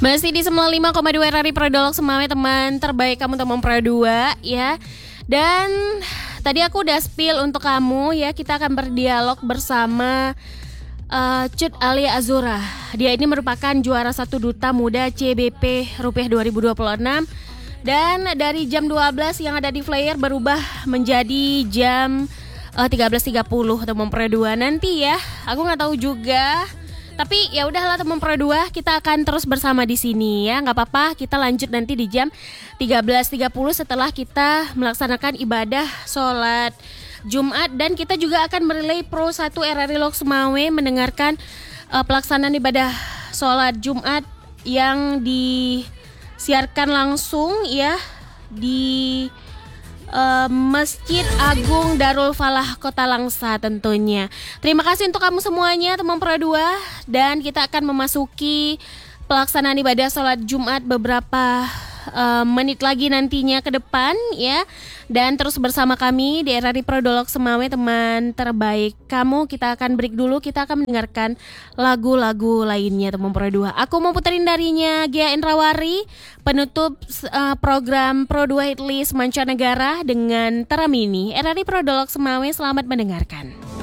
Masih di 95,2 RRI Prodolog Semame, teman terbaik kamu teman Pro 2 ya. Dan tadi aku udah spill untuk kamu ya, kita akan berdialog bersama Cut Ali Azura. Dia ini merupakan juara 1 Duta Muda CBP Rupiah 2026. Dan dari jam 12 yang ada di flyer berubah menjadi jam 13.30 teman Pro 2 nanti ya. Aku nggak tahu juga. Tapi ya udahlah teman Pro 2, kita akan terus bersama di sini ya. Nggak apa-apa, kita lanjut nanti di jam 13.30 setelah kita melaksanakan ibadah sholat Jumat. Dan kita juga akan merelay Pro 1 RRI Lok Semame mendengarkan pelaksanaan ibadah sholat Jumat yang disiarkan langsung ya di Masjid Agung Darul Falah Kota Langsa tentunya. Terima kasih untuk kamu semuanya teman Pro 2. Dan kita akan memasuki pelaksanaan ibadah sholat Jumat beberapa menit lagi nantinya ke depan ya. Dan terus bersama kami di RRI Prodolog Semame, teman terbaik kamu. Kita akan break dulu, kita akan mendengarkan lagu-lagu lainnya teman Pro 2. Aku mau puterin darinya Gia Endrawari, penutup program Pro 2 Hitlist Mancanegara dengan Teramini. RRI Prodolog Semame, selamat mendengarkan.